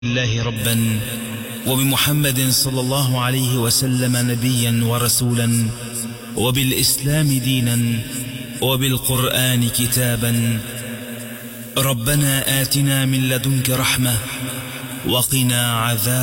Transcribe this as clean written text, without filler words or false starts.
الله ربا وبمحمد صلى الله عليه وسلم نبيا ورسولا وبالإسلام دينا وبالقرآن كتابا. ربنا آتنا من لدنك رحمة وقنا عذاب